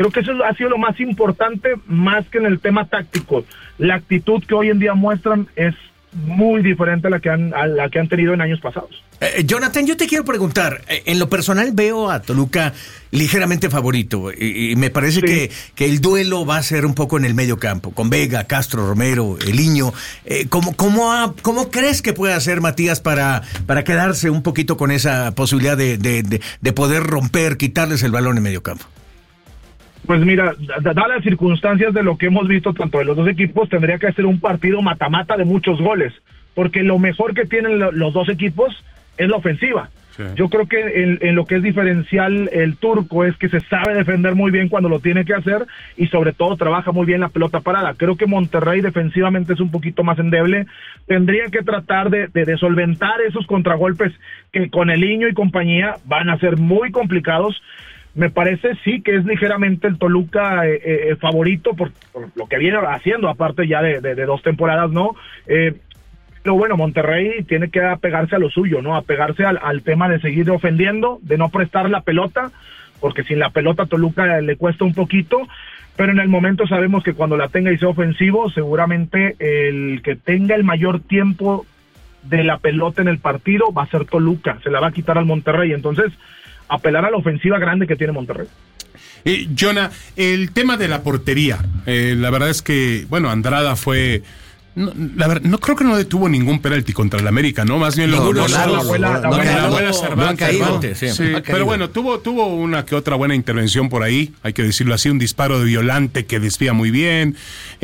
Creo que eso ha sido lo más importante, más que en el tema táctico. La actitud que hoy en día muestran es muy diferente a la que han tenido en años pasados. Jonathan, yo te quiero preguntar, en lo personal veo a Toluca ligeramente favorito y me parece que el duelo va a ser un poco en el medio campo, con Vega, Castro, Romero, Eliño. ¿Cómo crees que puede hacer Matías para quedarse un poquito con esa posibilidad de poder romper, quitarles el balón en medio campo? Pues mira, dadas las circunstancias de lo que hemos visto tanto de los dos equipos, tendría que ser un partido mata-mata de muchos goles, porque lo mejor que tienen los dos equipos es la ofensiva. Sí. Yo creo que en lo que es diferencial el turco es que se sabe defender muy bien cuando lo tiene que hacer y sobre todo trabaja muy bien la pelota parada. Creo que Monterrey defensivamente es un poquito más endeble. Tendría que tratar de solventar esos contragolpes que con Eliño y compañía van a ser muy complicados. Me parece sí que es ligeramente el Toluca favorito por lo que viene haciendo, aparte ya de 2 temporadas, ¿no? Pero bueno, Monterrey tiene que apegarse a lo suyo, ¿no? Apegarse al tema de seguir ofendiendo, de no prestar la pelota, porque sin la pelota a Toluca le cuesta un poquito, pero en el momento sabemos que cuando la tenga y sea ofensivo, seguramente el que tenga el mayor tiempo de la pelota en el partido va a ser Toluca, se la va a quitar al Monterrey, entonces apelar a la ofensiva grande que tiene Monterrey. Jonah, el tema de la portería, la verdad es que, bueno, Andrada fue... No creo que no detuvo ningún penalti contra el América, ¿no? Más bien la buena Cervantes. Sí, pero bueno, tuvo una que otra buena intervención por ahí, hay que decirlo así, un disparo de Violante que desvía muy bien.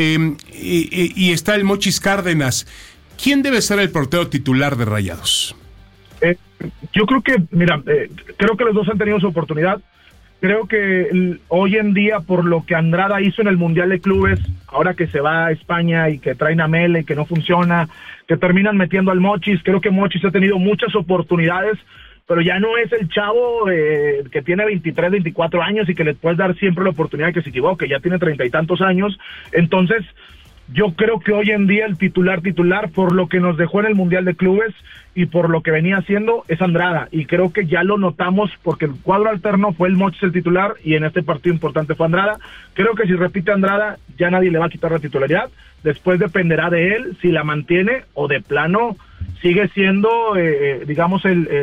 Y está el Mochis Cárdenas. ¿Quién debe ser el portero titular de Rayados? Yo creo que, creo que los dos han tenido su oportunidad. Creo que hoy en día, por lo que Andrada hizo en el Mundial de Clubes, ahora que se va a España y que traen a Mele, que no funciona, que terminan metiendo al Mochis, creo que Mochis ha tenido muchas oportunidades, pero ya no es el chavo que tiene 23, 24 años y que le puedes dar siempre la oportunidad de que se equivoque, ya tiene 30 y tantos años. Entonces, yo creo que hoy en día el titular, por lo que nos dejó en el Mundial de Clubes y por lo que venía haciendo, es Andrada. Y creo que ya lo notamos porque el cuadro alterno fue el Mochis el titular y en este partido importante fue Andrada. Creo que si repite Andrada, ya nadie le va a quitar la titularidad. Después dependerá de él si la mantiene o de plano sigue siendo, digamos,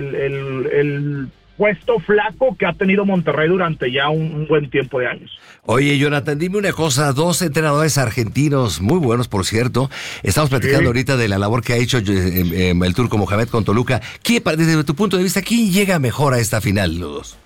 el puesto flaco que ha tenido Monterrey durante ya un buen tiempo de años. Oye, Jonathan, dime una cosa, 2 entrenadores argentinos, muy buenos por cierto, estamos platicando ahorita de la labor que ha hecho el turco Mohamed con Toluca. Desde tu punto de vista, ¿quién llega mejor a esta final, los dos?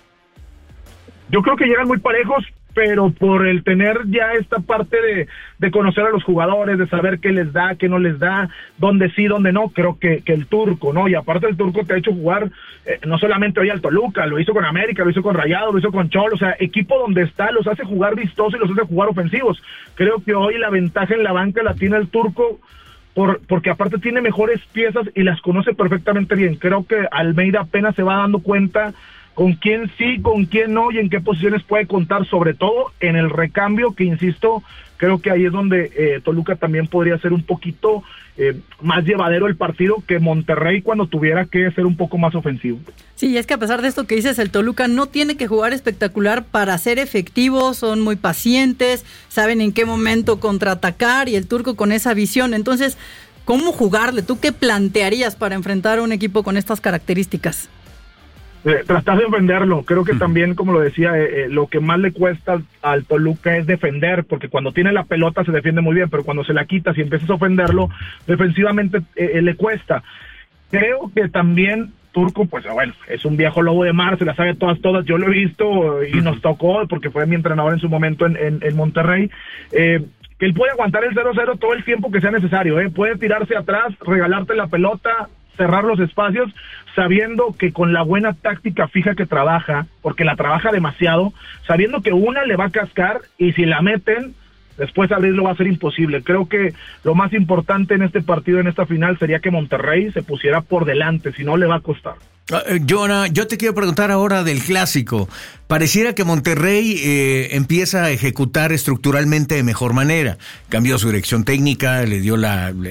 Yo creo que llegan muy parejos, pero por el tener ya esta parte de conocer a los jugadores, de saber qué les da, qué no les da, dónde sí, dónde no, creo que el turco, ¿no? Y aparte el turco te ha hecho jugar, no solamente hoy al Toluca, lo hizo con América, lo hizo con Rayados, lo hizo con Cholo, o sea, equipo donde está, los hace jugar vistosos y los hace jugar ofensivos. Creo que hoy la ventaja en la banca la tiene el turco, porque aparte tiene mejores piezas y las conoce perfectamente bien. Creo que Almeida apenas se va dando cuenta con quién sí, con quién no y en qué posiciones puede contar, sobre todo en el recambio, que insisto, creo que ahí es donde Toluca también podría ser un poquito más llevadero el partido que Monterrey cuando tuviera que ser un poco más ofensivo. Sí, es que a pesar de esto que dices, el Toluca no tiene que jugar espectacular para ser efectivo, son muy pacientes, saben en qué momento contraatacar y el turco con esa visión. Entonces, ¿cómo jugarle? ¿Tú qué plantearías para enfrentar a un equipo con estas características? Tratar de ofenderlo, creo que también, como lo decía, lo que más le cuesta al Toluca es defender, porque cuando tiene la pelota se defiende muy bien, pero cuando se la quitas y empiezas a ofenderlo, defensivamente le cuesta. Creo que también Turco, pues bueno, es un viejo lobo de mar, se la sabe todas, yo lo he visto y nos tocó, porque fue mi entrenador en su momento en Monterrey, que él puede aguantar el 0-0 todo el tiempo que sea necesario, puede tirarse atrás, regalarte la pelota, cerrar los espacios, sabiendo que con la buena táctica fija que trabaja, porque la trabaja demasiado, sabiendo que una le va a cascar y si la meten, después abrirlo va a ser imposible. Creo que lo más importante en este partido, en esta final, sería que Monterrey se pusiera por delante, si no le va a costar. Jonah, yo te quiero preguntar ahora del clásico. Pareciera que Monterrey empieza a ejecutar estructuralmente de mejor manera. Cambió su dirección técnica, le dio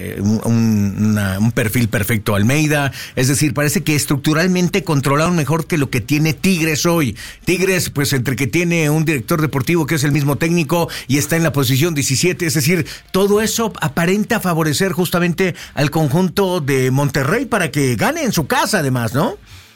un perfil perfecto a Almeida. Es decir, parece que estructuralmente controlaron mejor que lo que tiene Tigres hoy. Tigres, pues entre que tiene un director deportivo que es el mismo técnico y está en la posición 17. Es decir, todo eso aparenta favorecer justamente al conjunto de Monterrey para que gane en su casa además, ¿no?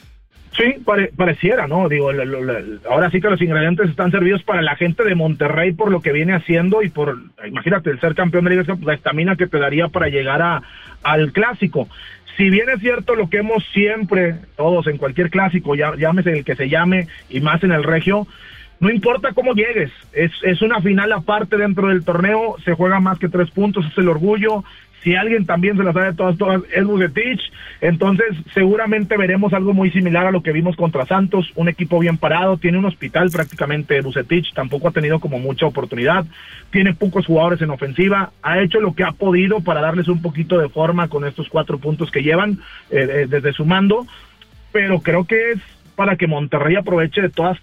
Sí, pareciera, ¿no? Digo, ahora sí que los ingredientes están servidos para la gente de Monterrey por lo que viene haciendo y imagínate, el ser campeón de Liga, la estamina que te daría para llegar al clásico. Si bien es cierto lo que hemos siempre, todos en cualquier clásico, llámese el que se llame, y más en el regio, no importa cómo llegues, es una final aparte dentro del torneo, se juega más que 3 puntos, es el orgullo. Si alguien también se las sabe todas, es Vucetich. Entonces seguramente veremos algo muy similar a lo que vimos contra Santos, un equipo bien parado, tiene un hospital prácticamente Vucetich, tampoco ha tenido como mucha oportunidad, tiene pocos jugadores en ofensiva, ha hecho lo que ha podido para darles un poquito de forma con estos 4 puntos que llevan desde su mando, pero creo que es para que Monterrey aproveche de todas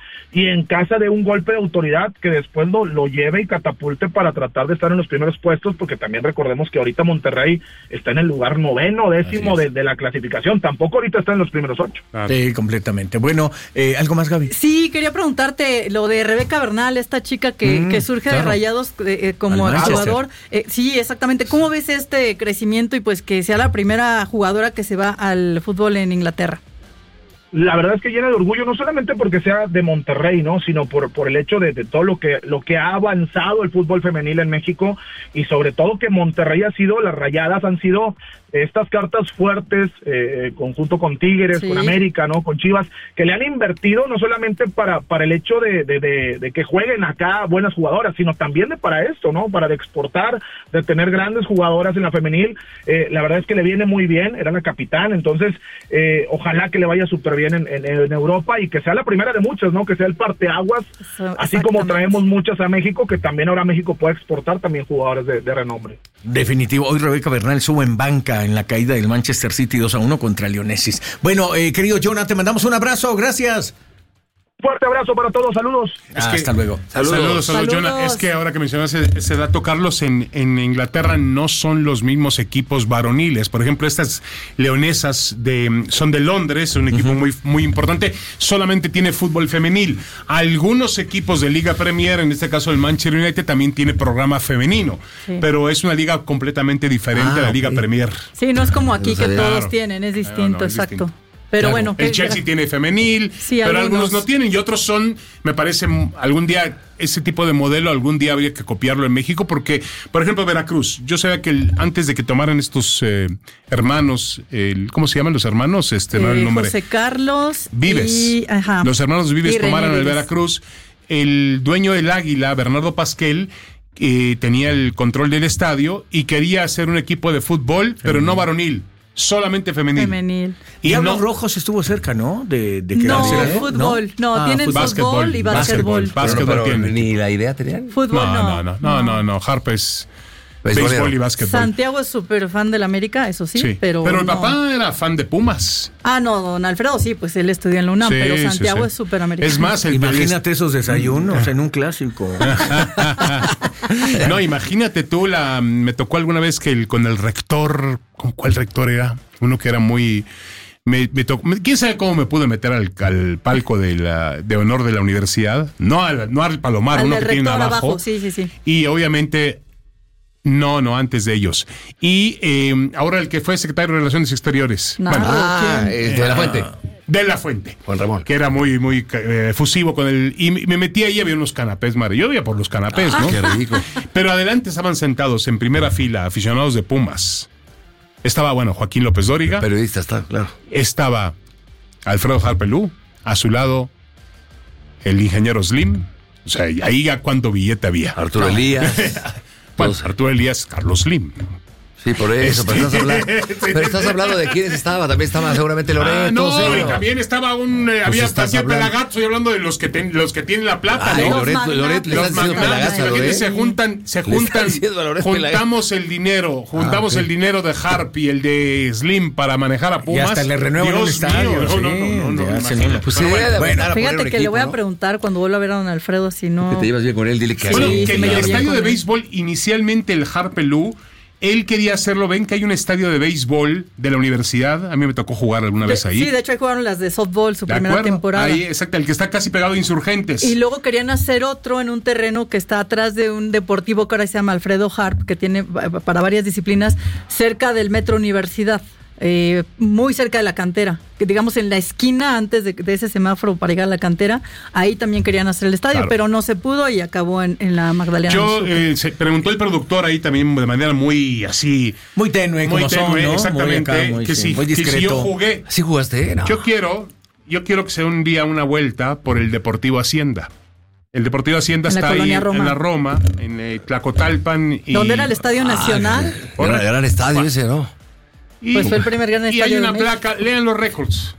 y en casa de un golpe de autoridad que después lo lleve y catapulte para tratar de estar en los primeros puestos, porque también recordemos que ahorita Monterrey está en el lugar 9º, 10º de la clasificación, tampoco ahorita está en los primeros 8. Sí, completamente. Bueno, ¿algo más, Gaby? Sí, quería preguntarte lo de Rebeca Bernal, esta chica que surge de Rayados como jugador. Sí, exactamente. ¿Cómo ves este crecimiento y pues que sea la primera jugadora que se va al fútbol en Inglaterra? La verdad es que llena de orgullo, no solamente porque sea de Monterrey, ¿no? Sino por el hecho de todo lo que ha avanzado el fútbol femenil en México, y sobre todo que Monterrey las Rayadas han sido estas cartas fuertes, conjunto con Tigres, con América, ¿no? Con Chivas, que le han invertido no solamente para el hecho de que jueguen acá buenas jugadoras, sino también para esto, ¿no? Para de exportar, de tener grandes jugadoras en la femenil. La verdad es que le viene muy bien, era la capitán, entonces ojalá que le vaya súper bien en Europa y que sea la primera de muchas, ¿no? Que sea el parteaguas, así como traemos muchas a México, que también ahora México puede exportar también jugadores de renombre. Definitivo. Hoy Rebeca Bernal sube en banca en la caída del Manchester City 2-1 contra Leonesis. Bueno, querido Jonah, te mandamos un abrazo, gracias. Fuerte abrazo para todos, saludos. Hasta luego. Saludos, Jonah. Es que ahora que mencionas ese dato, Carlos, en Inglaterra no son los mismos equipos varoniles. Por ejemplo, estas leonesas son de Londres, un equipo muy, muy importante, solamente tiene fútbol femenil. Algunos equipos de Liga Premier, en este caso el Manchester United, también tiene programa femenino, pero es una liga completamente diferente a la Liga Premier. Sí, no es como aquí que todos tienen, es distinto, exacto. Distinto. Pero bueno, el Chelsea tiene femenil, pero algunos no tienen, y otros son, me parece, algún día ese tipo de modelo algún día habría que copiarlo en México, porque, por ejemplo, Veracruz, yo sabía que antes de que tomaran estos hermanos, ¿cómo se llaman los hermanos? No el nombre. José Carlos Vives. Los hermanos Vives tomaron el Veracruz. El dueño del Águila, Bernardo Pasquel, tenía el control del estadio y quería hacer un equipo de fútbol, pero no varonil. Solamente femenil. Y Diablos Rojos estuvo cerca, ¿no? De quedarse fútbol. No, tienen fútbol y básquetbol. Básquetbol tienen. ¿Ni la idea tenían? Fútbol no. Harper es béisbol y básquetbol. Santiago es súper fan del América, eso sí. Pero el papá era fan de Pumas. No, don Alfredo sí, pues él estudió en la UNAM, pero Santiago es súper americano. Es más, imagínate esos desayunos en un clásico. No, imagínate tú, me tocó alguna vez que con el rector, ¿con cuál rector era? Uno que era muy... Me tocó, ¿quién sabe cómo me pude meter al palco de honor de la universidad? No al Palomar, uno que tiene abajo. Sí. Y obviamente... No, antes de ellos. Y ahora el que fue secretario de Relaciones Exteriores. De la Fuente. De la Fuente. Juan Ramón. Que era muy, muy efusivo con él. Y me metí ahí, había unos canapés, madre. Yo iba por los canapés, ¿no? Qué rico. Pero adelante estaban sentados en primera fila aficionados de Pumas. Estaba, Joaquín López Dóriga. Periodista está, claro. Estaba Alfredo Harpelú. A su lado, el ingeniero Slim. O sea, ahí ya cuánto billete había. Arturo Elías. Arturo Elías, Carlos Slim. Sí, por eso, pero estás hablando de quiénes estaban. También estaba seguramente Loreto. Y también estaba había Pelagato. Estoy hablando de los que tienen la plata, ¿no? Loreto le estás diciendo Pelagato, se juntan, juntamos el dinero, el dinero de Harp y el de Slim para manejar a Pumas. Y hasta le renuevan un estadio. No. Pues fíjate que le voy a preguntar cuando vuelva a ver a don Alfredo si no. Que te llevas bien con él, dile que que el estadio de béisbol, inicialmente el Harpelú, él quería hacerlo. Ven que hay un estadio de béisbol de la universidad. A mí me tocó jugar alguna vez ahí. Sí, de hecho ahí jugaron las de softball, su primera temporada. Ahí, exacto, el que está casi pegado a Insurgentes. Y luego querían hacer otro en un terreno que está atrás de un deportivo que ahora se llama Alfredo Harp, que tiene para varias disciplinas, cerca del Metro Universidad. Muy cerca de la cantera, que digamos en la esquina antes de ese semáforo para llegar a la cantera, ahí también querían hacer el estadio, claro. Pero no se pudo y acabó en la Magdalena. Se preguntó el productor ahí también de manera muy así, muy tenue, ¿no? Exactamente, muy discreto. Si yo jugué, ¿sí jugaste? No. Yo quiero que sea un día una vuelta por el Deportivo Hacienda. El Deportivo Hacienda está ahí en la Roma, en Tlacotalpan. ¿Dónde era el Estadio Nacional? Era el estadio ese, ¿no? Pues fue el primer gran estadio. Y hay una placa, lean los récords.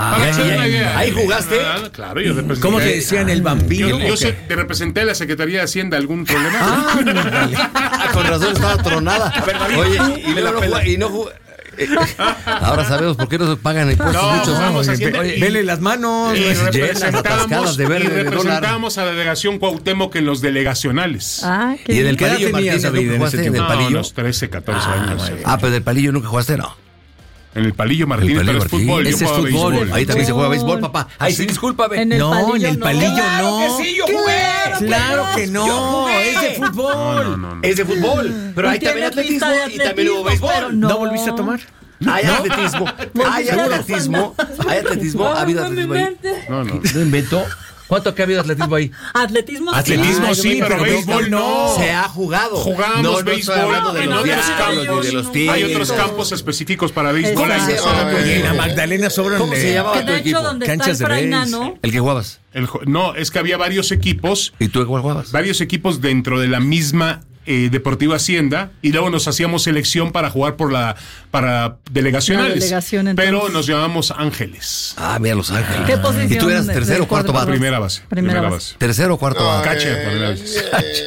¿Ahí jugaste? Claro, yo representé. ¿Cómo te decían el vampiro? Yo te representé a la Secretaría de Hacienda. ¿Algún problema? Con razón estaba tronada. Oye, y no jugó. Ahora sabemos por qué no se pagan impuestos muchos. Vele las manos. Representamos a la delegación Cuauhtémoc en los delegacionales. Y en el Palillo Martínez nunca jugaste. En el Palillo. Unos 13, 14 años. Pero del Palillo nunca jugaste, ¿no? En el Palillo Martínez, pero es fútbol. Ese es fútbol. Ahí también se juega béisbol, papá. Ahí sí, discúlpame. En el Palillo no. ¡Claro que sí, yo jugué! ¡Claro que no! ¡Es de fútbol! No. Es de fútbol. Pero ahí también atletismo y también hubo béisbol. ¿No volviste a tomar? Hay atletismo. Hay atletismo. ¿Ha habido atletismo ahí? No inventó. ¿Cuánto que ha habido atletismo ahí? Atletismo sí, pero béisbol no. Se ha jugado. Jugamos béisbol en otros campos. Hay otros campos específicos para béisbol. Y en la Magdalena sobran. ¿Cómo se llamaba tu equipo? Canchas de béisbol. ¿El que jugabas? No, es que había varios equipos. ¿Y tú cuál jugabas? Varios equipos dentro de la misma Deportivo Hacienda, y luego nos hacíamos selección para jugar para delegacionales, pero nos llamábamos Ángeles. Mira, Los Ángeles. ¿Qué posición? ¿Y tú eras tercero o cuarto base? Primera base. ¿Tercero o cuarto base? Catcher, primera base.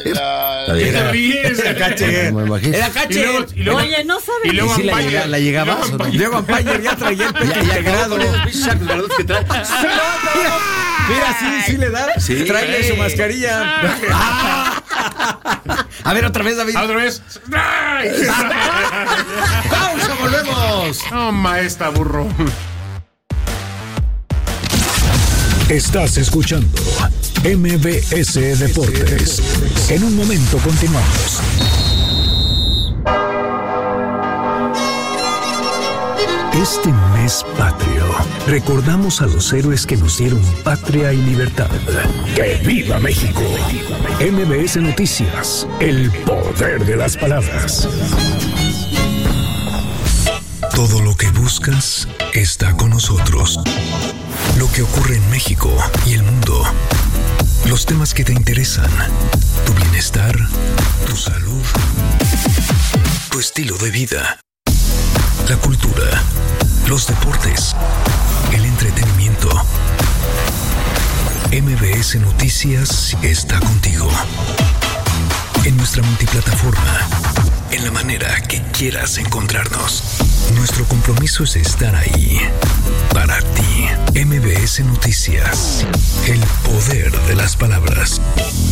Era catcher. Era catcher. Oye, no sabes. Y luego ¿la llegabas? Luego Ampayer ya traía el pecho integrado. Mira, sí le da. Trae su mascarilla. A ver, otra vez, David. Otra vez. ¡Pausa, volvemos! No, maestra burro. Estás escuchando MBS Deportes. En un momento continuamos. Este mes patrio, recordamos a los héroes que nos dieron patria y libertad. ¡Que viva México! MBS Noticias, el poder de las palabras. Todo lo que buscas está con nosotros. Lo que ocurre en México y el mundo. Los temas que te interesan. Tu bienestar, tu salud, tu estilo de vida. La cultura, los deportes, el entretenimiento. MBS Noticias está contigo. En nuestra multiplataforma, en la manera que quieras encontrarnos. Nuestro compromiso es estar ahí, para ti. MBS Noticias, el poder de las palabras.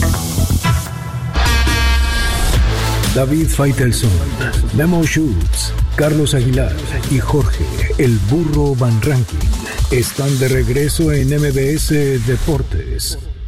David Faitelson, Memo Schultz, Carlos Aguilar y Jorge, el burro Van Rankin, están de regreso en MBS Deportes.